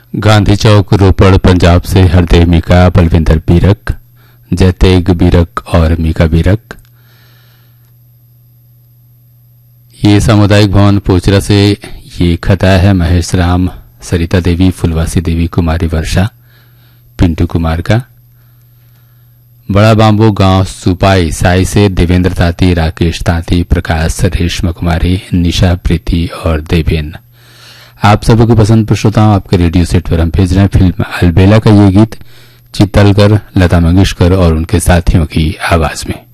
गांधी चौक रोपड़ पंजाब से हरदेव मीका, बलविंदर बीरक, जयतेग बीरक और मीका बीरक। ये सामुदायिक भवन पोचरा से ये खत आया है महेश राम, सरिता देवी, फुलवासी देवी, कुमारी वर्षा, पिंटू कुमार का। बड़ा बांबू गांव सुपाई साई से देवेंद्र ताती, राकेश ताती, प्रकाश, रेशमा कुमारी, निशा, प्रीति और देवेन। आप सबों की पसंद पर श्रोताओं आपके रेडियो सेट पर हम भेज रहे हैं फिल्म अलबेला का ये गीत चित्तलकर, लता मंगेशकर और उनके साथियों की आवाज में।